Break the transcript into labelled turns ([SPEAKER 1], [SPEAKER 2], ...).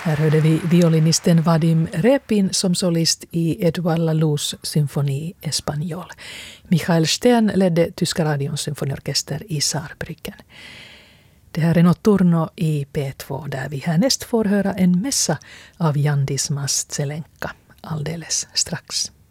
[SPEAKER 1] Här hörde vi violinisten Vadim Repin som solist i Edouard Lalous symfoni Espanol. Michael Stern ledde Tyska radions symfoniorkester i Saarbrücken. Det här är Notturno i P2 där vi härnäst får höra en mässa av Jan Dismas Zelenka alldeles strax.